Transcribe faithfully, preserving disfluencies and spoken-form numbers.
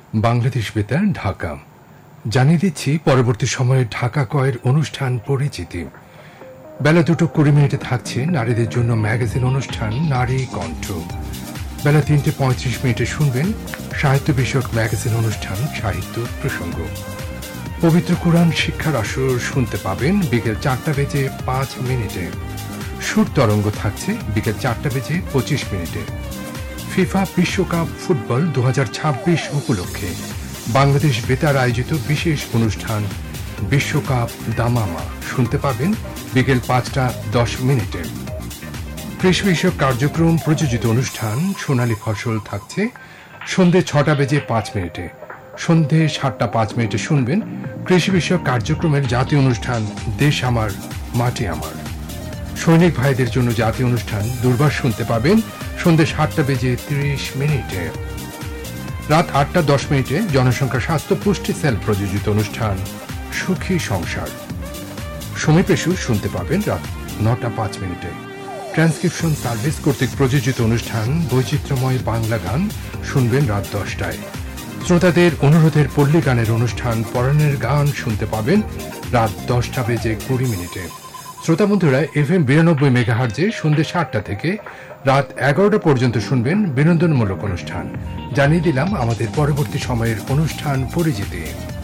বাংলাদেশ বেতার ঢাকা। জানিয়ে দিচ্ছি পরবর্তী সময়ে ঢাকা কয়ের অনুষ্ঠান পরিচিতি। বেলা দুটো কুড়ি মিনিটে থাকছে নারীদের জন্য ম্যাগাজিন অনুষ্ঠান নারী কণ্ঠ। বেলা তিনটে পঁয়ত্রিশ মিনিটে শুনবেন সাহিত্য বিষয়ক ম্যাগাজিন অনুষ্ঠান সাহিত্য প্রসঙ্গ। পবিত্র কোরআন শিক্ষার আসর শুনতে পাবেন বিকেল চারটা বেজে পাঁচ মিনিটে। সুর তরঙ্গ থাকছে বিকেল চারটা বেজে পঁচিশ মিনিটে। ফিফা বিশ্বকাপ ফুটবল দু হাজার ছাব্বিশ উপলক্ষে বাংলাদেশ বেতার আয়োজিত বিশেষ অনুষ্ঠান বিশ্বকাপ দামামা শুনতে পাবেন বিকেল পাঁচটা দশ মিনিটে। কৃষি বিষয়ক কার্যক্রম প্রযোজিত অনুষ্ঠান সোনালী ফসল থাকছে সন্ধে ছটা বেজে পাঁচ মিনিটে। সন্ধে সাতটা পাঁচ মিনিটে শুনবেন কৃষি বিষয়ক কার্যক্রমের জাতীয় অনুষ্ঠান দেশ আমার মাটি আমার। সৈনিক ভাইদের জন্য জাতীয় অনুষ্ঠান দুর্বার শুনতে পাবেন সন্ধে সাতটা বেজে ত্রিশ মিনিটে। রাত আটটা দশ মিনিটে জনসংখ্যা স্বাস্থ্য পুষ্টি সেল প্রযোজিত অনুষ্ঠান সুখী সংসার। সময় পেশু শুনতে পাবেন রাত নটা পাঁচ মিনিটে। ট্রান্সক্রিপশন সার্ভিস কর্তৃক প্রযোজিত অনুষ্ঠান বৈচিত্র্যময় বাংলা গান শুনবেন রাত দশটায়। শ্রোতাদের অনুরোধের পল্লী গানের অনুষ্ঠান পরাণের গান শুনতে পাবেন রাত দশটা বেজে কুড়ি মিনিটে। শ্রোতা বন্ধুরা, এফ এম বিরানব্বই মেগাহার্জে সন্ধ্যে সাতটা থেকে রাত এগারোটা পর্যন্ত শুনবেন বিনোদনমূলক অনুষ্ঠান। জানিয়ে দিলাম আমাদের পরবর্তী সময়ের অনুষ্ঠান পরিচিতি।